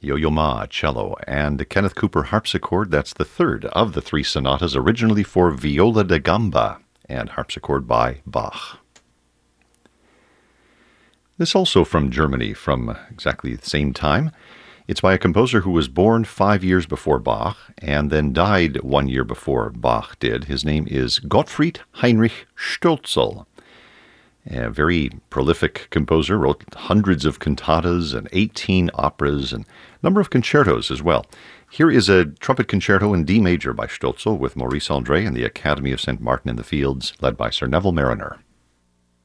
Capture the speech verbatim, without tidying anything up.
Yo-Yo Ma, cello, and Kenneth Cooper harpsichord. That's the third of the three sonatas originally for viola da gamba and harpsichord by Bach. This also from Germany, from exactly the same time. It's by a composer who was born five years before Bach and then died one year before Bach did. His name is Gottfried Heinrich Stölzl. A very prolific composer, wrote hundreds of cantatas and eighteen operas and a number of concertos as well. Here is a trumpet concerto in D major by Stölzl with Maurice André and the Academy of Saint Martin in the Fields, led by Sir Neville Mariner.